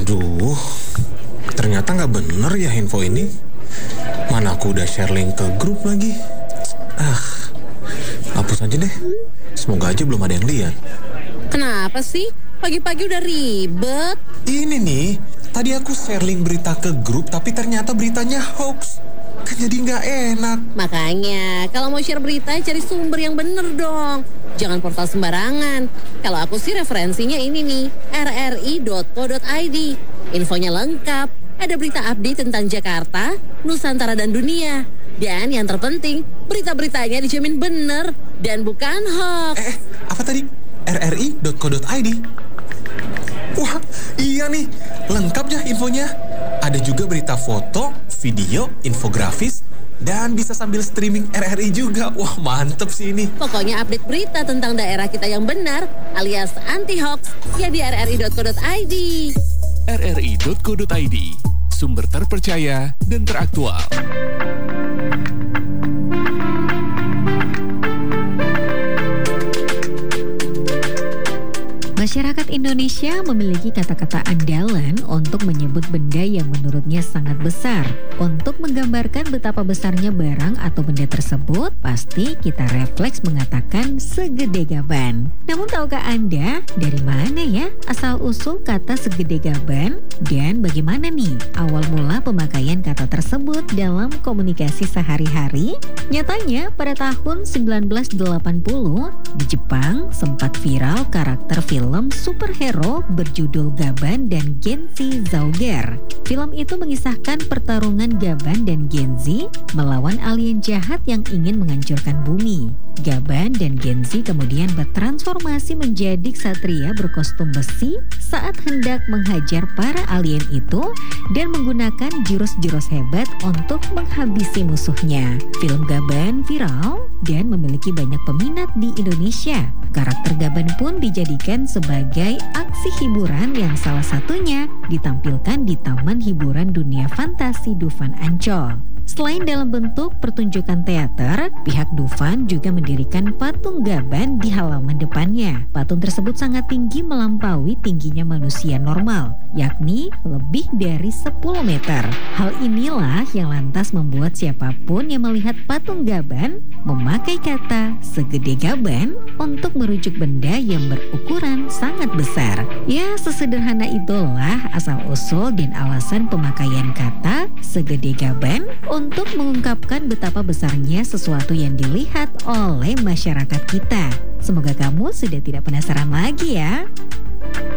Aduh, ternyata nggak bener ya info ini. Mana aku udah share link ke grup lagi. Hapus aja deh. Semoga aja belum ada yang lihat. Kenapa sih? Pagi-pagi udah ribet. Ini nih, tadi aku share link berita ke grup tapi ternyata beritanya hoax. Kan jadi nggak enak. Makanya, kalau mau share berita cari sumber yang bener dong. Jangan portal sembarangan. Kalau aku sih referensinya ini nih, rri.co.id. Infonya lengkap, ada berita update tentang Jakarta, Nusantara dan dunia. Dan yang terpenting, berita-beritanya dijamin bener dan bukan hoax. Apa tadi? rri.co.id. Wah, iya nih, lengkap ya infonya. Ada juga berita foto, video, infografis, dan bisa sambil streaming RRI juga. Wah, mantep sih ini. Pokoknya update berita tentang daerah kita yang benar alias anti-hoax ya di rri.co.id. rri.co.id, sumber terpercaya dan teraktual. Masyarakat Indonesia memiliki kata-kata andalan untuk menyebut benda yang menurutnya sangat besar. Untuk menggambarkan betapa besarnya barang atau benda tersebut, pasti kita refleks mengatakan segede gaban. Namun tahukah Anda dari mana ya asal-usul kata segede gaban? Dan bagaimana nih awal mula pemakaian kata tersebut dalam komunikasi sehari-hari? Nyatanya pada tahun 1980 di Jepang sempat viral karakter film superhero berjudul Gaban dan Genzi Zauger. Film itu mengisahkan pertarungan Gaban dan Genzi melawan alien jahat yang ingin menghancurkan bumi. Gaban dan Genzi kemudian bertransformasi menjadi ksatria berkostum besi saat hendak menghajar para alien itu dan menggunakan jurus-jurus hebat untuk menghabisi musuhnya. Film Gaban viral dan memiliki banyak peminat di Indonesia. Karakter Gaban pun dijadikan sebagai aksi hiburan yang salah satunya ditampilkan di Taman Hiburan Dunia Fantasi Dufan Ancol. Selain dalam bentuk pertunjukan teater, pihak Dufan juga mendirikan patung Gaban di halaman depannya. Patung tersebut sangat tinggi melampaui tingginya manusia normal, yakni lebih dari 10 meter. Hal inilah yang lantas membuat siapapun yang melihat patung Gaban memakai kata segede gaban untuk merujuk benda yang berukuran sangat besar. Ya, sesederhana itulah asal-usul dan alasan pemakaian kata segede gaban untuk mengungkapkan betapa besarnya sesuatu yang dilihat oleh masyarakat kita. Semoga kamu sudah tidak penasaran lagi ya.